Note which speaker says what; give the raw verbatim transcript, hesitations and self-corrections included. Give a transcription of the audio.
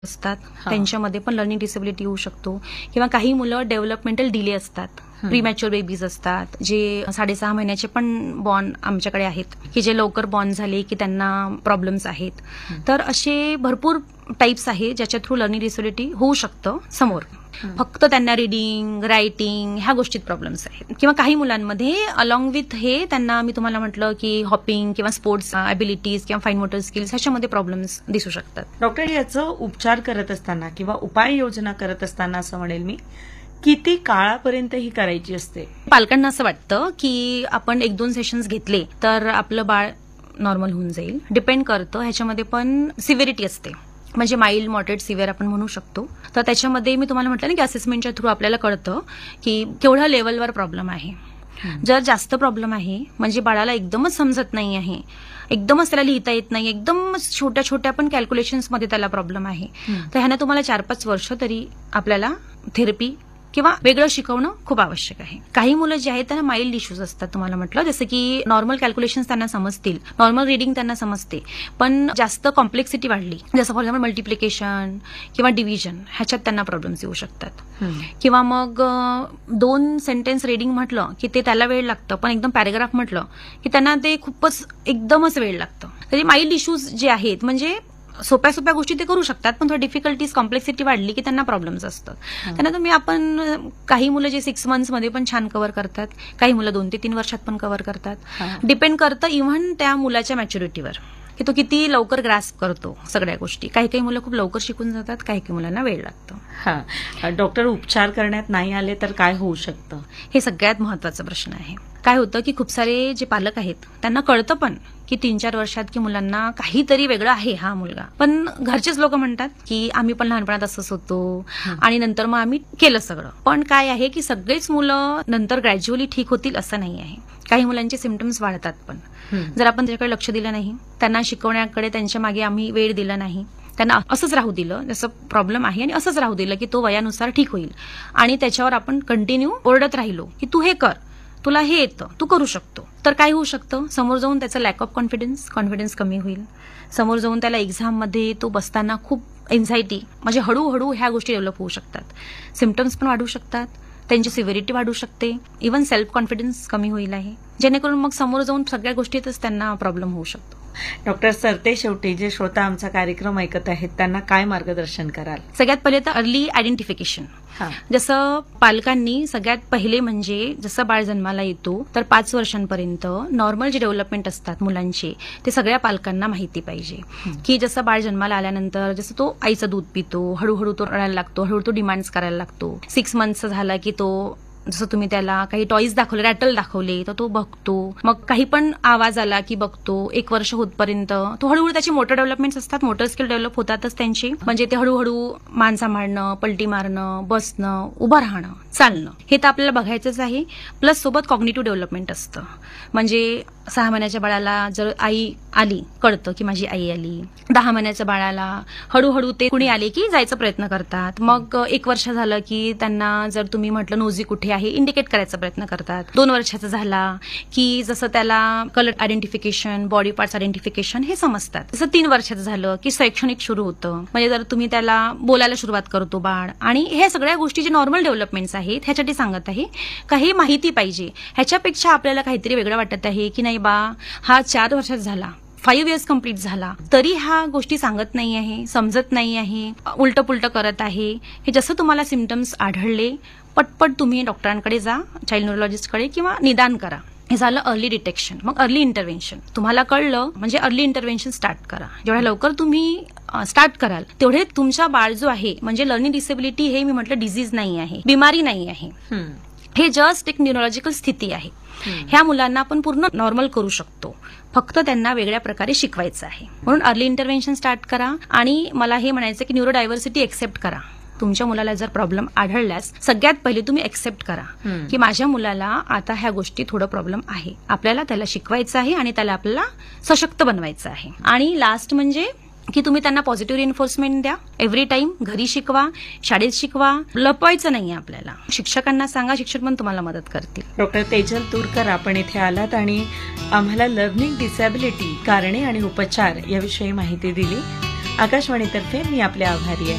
Speaker 1: असतात त्यांच्यामध्ये पण लर्निंग डिसेबिलिटी येऊ शकतो किंवा काही मुलं डेव्हलपमेंटल डिले असतात, प्रीमॅच्युअर बेबीज असतात जे साडेसहा महिन्याचे पण बॉर्न आमच्याकडे आहेत की जे लवकर बॉर्न झाले की त्यांना प्रॉब्लेम्स आहेत. तर असे भरपूर टाइप्स आहेत ज्याच्या थ्रू लर्निंग डिसेबिलिटी होऊ शकतं समोर. फक्त त्यांना रिडिंग रायटिंग ह्या गोष्टीत प्रॉब्लेम्स आहेत किंवा काही मुलांमध्ये अलॉंग विथ हे त्यांना मी तुम्हाला म्हटलं की हॉपिंग किंवा स्पोर्ट्स ॲबिलिटीज किंवा फाईन मोटर स्किल्स ह्याच्यामध्ये प्रॉब्लेम्स दिसू शकतात.
Speaker 2: डॉक्टर, याचं उपचार करत असताना किंवा उपाययोजना करत असताना असं म्हणेल मी, किती काळापर्यंत ही करायची असते?
Speaker 1: पालकांना असं वाटतं की आपण एक दोन सेशन्स घेतले तर आपलं बाळ नॉर्मल होऊन जाईल. डिपेंड करतं, ह्याच्यामध्ये पण सिव्हिरिटी असते, म्हणजे माइल्ड मॉडरेट सिव्हिअर आपण म्हणू शकतो. तर त्याच्यामध्ये मी तुम्हाला म्हटलं ना की असेसमेंटच्या थ्रू आपल्याला कळतं की केवढ्या लेवलवर प्रॉब्लेम आहे. जर जास्त प्रॉब्लेम आहे म्हणजे बाळाला एकदमच समजत नाही आहे, एकदमच त्याला लिहिता येत नाही, एकदमच छोट्या छोट्या पण कॅल्क्युलेशन्समध्ये त्याला प्रॉब्लेम आहे, तर ह्यानं तुम्हाला चार पाच वर्ष तरी आपल्याला थेरपी किंवा वेगळं शिकवणं खूप आवश्यक आहे. काही मुलं जे आहेत त्यांना माइल्ड इश्यूज असतात, तुम्हाला म्हटलं जसं की नॉर्मल कॅल्क्युलेशन्स त्यांना समजतील, नॉर्मल रिडिंग त्यांना समजते, पण जास्त कॉम्प्लेक्सिटी वाढली जसं फॉर एक्झाम्पल मल्टिप्लिकेशन किंवा डिव्हिजन ह्याच्यात त्यांना प्रॉब्लेम्स येऊ शकतात. किंवा मग दोन सेंटेन्स रिडिंग म्हटलं की ते त्याला वेळ लागतं, पण एकदम पॅरेग्राफ म्हटलं की त्यांना ते खूपच एकदमच वेळ लागतं. तरी माइल्ड इश्यूज जे आहेत म्हणजे सोप्या सोप्या गोष्टी ते करू शकतात, पण थोडी डिफिकल्टीज कॉम्प्लेक्सिटी वाढली की त्यांना प्रॉब्लेम्स असतात. त्यांना तुम्ही आपण काही मुलं जे सिक्स मंथ्समध्ये पण छान कव्हर करतात, काही मुलं दोन ते तीन वर्षात पण कव्हर करतात. डिपेंड करतं इव्हन त्या मुलाच्या मॅच्युरिटीवर की तो किती लवकर ग्रास्प करतो सगळ्या गोष्टी. काही काही मुलं खूप लवकर शिकून जातात, काही काही मुलांना वेळ लागतो.
Speaker 2: हा डॉक्टर, उपचार करण्यात नाही आले तर काय होऊ शकतं?
Speaker 1: हे सगळ्यात महत्वाचा प्रश्न आहे. काय होतं की खूप सारे जे पालक आहेत त्यांना कळतं पण की तीन चार वर्षात की मुलांना काहीतरी वेगळं आहे हा मुलगा, पण घरचेच लोक म्हणतात की आम्ही पण लहानपणात असंच होतो आणि नंतर मग आम्ही केलं सगळं. पण काय आहे की सगळेच मुलं नंतर ग्रॅज्युअली ठीक होतील असं नाही आहे. काही मुलांचे सिम्पटम्स वाढतात, पण जर आपण त्याच्याकडे लक्ष दिलं नाही, त्यांना शिकवण्याकडे त्यांच्या मागे आम्ही वेळ दिला नाही, त्यांना असंच राहू दिलं जसं प्रॉब्लेम आहे आणि असंच राहू दिलं की तो वयानुसार ठीक होईल आणि त्याच्यावर आपण कंटिन्यू ओरडत राहिलो की तू हे कर, तुला हे येतं, तू करू शकतो, तर काय होऊ शकतं, समोर जाऊन त्याचा लॅक ऑफ कॉन्फिडन्स कॉन्फिडन्स कमी होईल. समोर जाऊन त्याला एक्झाममध्ये तो बसताना खूप एन्झायटी, म्हणजे हळूहळू ह्या गोष्टी डेव्हलप होऊ शकतात. सिम्पटम्स पण वाढू शकतात, त्यांची सिव्हिरिटी वाढू शकते, इव्हन सेल्फ कॉन्फिडन्स कमी होईल आहे, जेणेकरून मग समोर जाऊन सगळ्या गोष्टीतच त्यांना प्रॉब्लेम होऊ शकतो.
Speaker 2: डॉक्टर सरते, शेवटी जे श्रोता आमचा कार्यक्रम ऐकत आहेत त्यांना काय मार्गदर्शन कराल?
Speaker 1: सगळ्यात पहिले तर अर्ली आयडेंटिफिकेशन. जसं पालकांनी सगळ्यात पहिले म्हणजे जसं बाळ जन्माला येतो तर पाच वर्षांपर्यंत नॉर्मल जे डेव्हलपमेंट असतात मुलांचे ते सगळ्या पालकांना माहिती पाहिजे. की जसं बाळ जन्माला आल्यानंतर जसं तो आईचं दूध पितो, हळूहळू तो रडायला लागतो, हळूहळू तो डिमांड्स करायला लागतो. सिक्स मंथचा झाला की तो जसं तुम्ही त्याला काही टॉईज दाखवले, रॅटल दाखवले तर तो बघतो, मग काही पण आवाज आला की बघतो. एक वर्ष होतपर्यंत तो हळूहळू त्याची मोटर डेव्हलपमेंट्स असतात, मोटर स्किल डेव्हलप होतातच त्यांची, म्हणजे ते हळूहळू मान सांभाळणं, पलटी मारणं, बसणं, उभं राहणं, चालणं हे तर आपल्याला बघायचंच आहे. प्लस सोबत कॉग्निटिव्ह डेव्हलपमेंट असतं, म्हणजे सहा महिन्याच्या बाळाला जर आई आली कळतं की माझी आई आली. दहा महिन्याच्या बाळाला हळूहळू ते कुणी आले की जायचा प्रयत्न करतात. मग एक वर्ष झालं की त्यांना जर तुम्ही म्हटलं नोजी कुठे आहे इंडिकेट करायचा प्रयत्न करतात. दोन वर्षाचा झाला की जसं त्याला colour identification, body parts identification हे समजतात. जसं तीन वर्षाचं झालं की शैक्षणिक सुरू होतं, म्हणजे जर तुम्ही त्याला बोलायला सुरुवात करतो बाळ, आणि ह्या सगळ्या गोष्टी जे नॉर्मल डेव्हलपमेंट्स आहेत ह्याच्यासाठी सांगत आहे. काही माहिती पाहिजे, ह्याच्यापेक्षा आपल्याला काहीतरी वेगळं वाटत आहे की नाही बा हा चार वर्षात झाला, फाईव्ह इयर्स कम्प्लीट झाला तरी ह्या गोष्टी सांगत नाही आहे, समजत नाही आहे, उलटं पुलटं करत आहे. हे जसं तुम्हाला सिम्पटम्स आढळले पटपट तुम्ही डॉक्टरांकडे जा, चाइल्ड न्यूरोलॉजिस्टकडे, किंवा निदान करा. हे झालं अर्ली डिटेक्शन. मग अर्ली इंटरव्हेन्शन. तुम्हाला कळलं म्हणजे अर्ली इंटरव्हेन्शन स्टार्ट करा. जेवढ्या लवकर तुम्ही स्टार्ट कराल तेवढे तुमचा बाळ जो आहे, म्हणजे लर्निंग डिसेबिलिटी हे मी म्हटलं डिझीज नाही आहे, बिमारी नाही आहे, हे जस्ट एक न्यूरोलॉजिकल स्थिती आहे. ह्या मुलांना आपण पूर्ण नॉर्मल करू शकतो, फक्त त्यांना वेगळ्या प्रकारे शिकवायचं आहे. म्हणून अर्ली इंटरव्हेन्शन स्टार्ट करा. आणि मला हे म्हणायचं की न्यूरो डायव्हर्सिटी एक्सेप्ट करा. तुमच्या मुलाला जर प्रॉब्लेम आढळल्यास सगळ्यात पहिले तुम्ही एक्सेप्ट करा की माझ्या मुलाला आता ह्या गोष्टी थोडं प्रॉब्लेम आहे, आपल्याला त्याला शिकवायचं आहे आणि त्याला आपल्याला सशक्त बनवायचं आहे. आणि लास्ट म्हणजे की तुम्ही त्यांना पॉझिटिव्ह रिएन्फोर्समेंट द्या. एव्हरी टाइम घरी शिकवा, शाळेत शिकवा, लपवायचं नाहीये आपल्याला. शिक्षकांना सांगा, शिक्षक पण तुम्हाला मदत करतील.
Speaker 2: डॉक्टर तेजल तुरकर, आपण इथे आलात आणि आम्हाला लर्निंग डिसॅबिलिटी कारणे आणि उपचार याविषयी माहिती दिली. आकाशवाणीतर्फे मी आपले आभारी आहे.